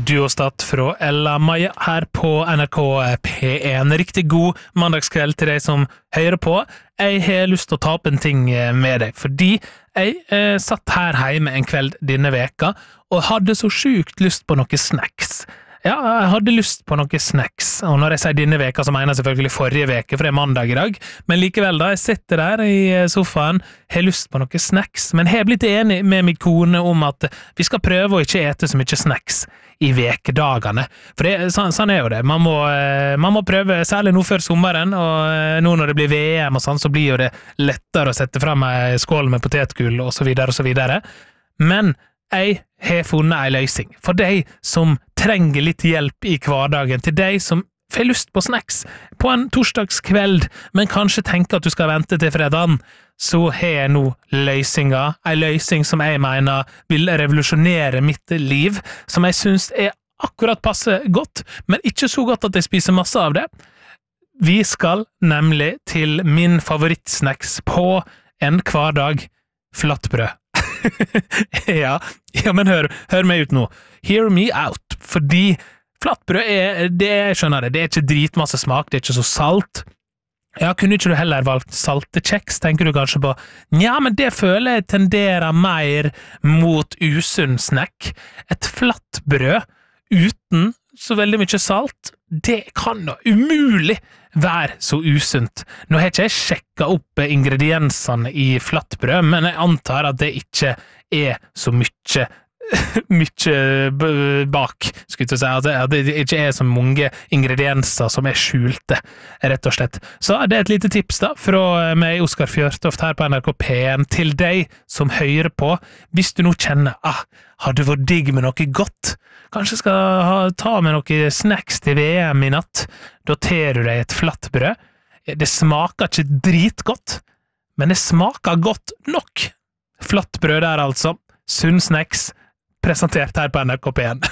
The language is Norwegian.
Duostat fra Ella Maja her på NRK P1. Riktig god mandagskveld til deg som hører på. Jeg har lyst til å ta opp en ting med deg, fordi jeg satt her hjemme en kveld denne veka og hadde så sjukt lyst på noe snacks. Ja, jeg hadde lyst på noe snacks, og når jeg sier denne veka så mener jeg selvfølgelig forrige veke, for det mandag i dag, men likevel da, jeg sitter der i sofaen, har lyst på noe snacks, men jeg har blitt enig med min kone om at vi skal prøve å ikke ete så mye snacks i vekedagene, for sånn jo det, man må prøve, særlig nå før sommeren, og nå når det blir VM og sånn, så blir jo det lettere å sette frem en skål med potetgull og så videre, men jeg har funnet en løsning for deg som trenger litt hjelp i hverdagen, til deg som får lyst på snacks på en torsdagskveld, men kanskje tenker at du skal vente til fredagen, så har jeg nå løsninger, en løsning som jeg mener vil revolusjonere mitt liv, som jeg synes akkurat passe godt, men ikke så godt at jeg spiser masse av det. Vi skal nemlig til min favorittsnacks på en hverdag, flatbrød. ja, men hør meg ut nå. Hear me out, fordi flatbrød jeg skjønner det er ikke dritmasse smak, det er ikke så salt. Ja, kunne ikke du heller valgt saltekjeks, tenker du kanskje på? Ja, men det føler jeg tenderer mer mot usunn snack. Et flatbrød uten så veldig mye salt, det kan da umulig være så usunt. Nå har ikke jeg sjekket opp ingrediensene i flatbrød, men jeg antar at det ikke så mye bak, skulle jeg si, at det ikke så mange ingredienser som skjulte, rett og slett. Så det et lite tips da, fra meg, Oskar Fjørtoft, her på NRK P1, til deg som hører på. Hvis du nå kjenner, har det vært digg med noe godt? Kanskje skal ta med noe snacks til VM i natt? Da tar du deg et flatbrød. Det smaker ikke dritgodt, men det smaker godt nok. Flatbrød der altså. Sunn snacks, presentert her på NRK P1.